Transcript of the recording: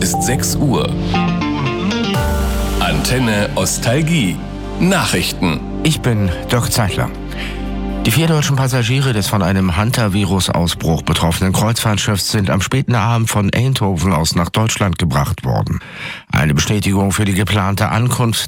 ist 6 Uhr. Antenne Ostalgie. Nachrichten. Ich bin Dirk Zeitler. Die 4 deutschen Passagiere des von einem Hunter-Virus-Ausbruch betroffenen Kreuzfahrtschiffs sind am späten Abend von Eindhoven aus nach Deutschland gebracht worden. Eine Bestätigung für die geplante Ankunft